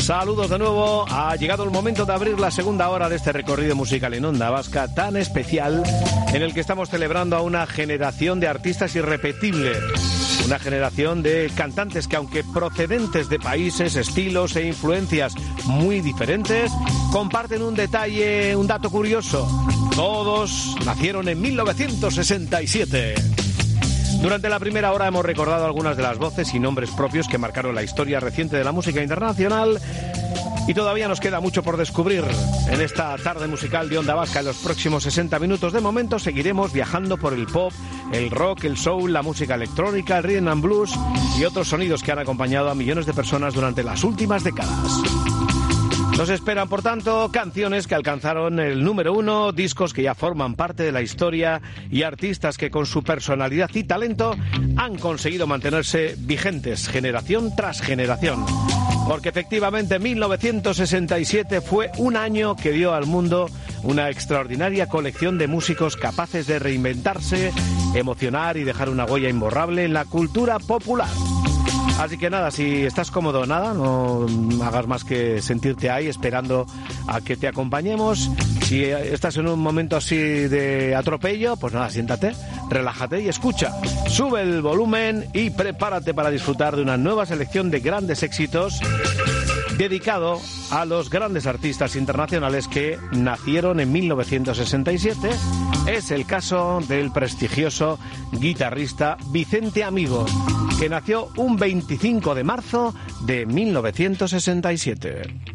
Saludos de nuevo. Ha llegado el momento de abrir la segunda hora de este recorrido musical en Onda Vasca tan especial, en el que estamos celebrando a una generación de artistas irrepetibles. Una generación de cantantes que, aunque procedentes de países, estilos e influencias muy diferentes, comparten un detalle, un dato curioso. Todos nacieron en 1967. Durante la primera hora hemos recordado algunas de las voces y nombres propios que marcaron la historia reciente de la música internacional, y todavía nos queda mucho por descubrir en esta tarde musical de Onda Vasca. En los próximos 60 minutos de momento seguiremos viajando por el pop, el rock, el soul, la música electrónica, el rhythm and blues y otros sonidos que han acompañado a millones de personas durante las últimas décadas. Nos esperan, por tanto, canciones que alcanzaron el número 1, discos que ya forman parte de la historia y artistas que con su personalidad y talento han conseguido mantenerse vigentes generación tras generación. Porque efectivamente 1967 fue un año que dio al mundo una extraordinaria colección de músicos capaces de reinventarse, emocionar y dejar una huella imborrable en la cultura popular. Así que nada, si estás cómodo, nada, no hagas más que sentirte ahí esperando a que te acompañemos. Si estás en un momento así de atropello, pues nada, siéntate, relájate y escucha. Sube el volumen y prepárate para disfrutar de una nueva selección de grandes éxitos dedicado a los grandes artistas internacionales que nacieron en 1967. Es el caso del prestigioso guitarrista Vicente Amigo, que nació un 25 de marzo de 1967.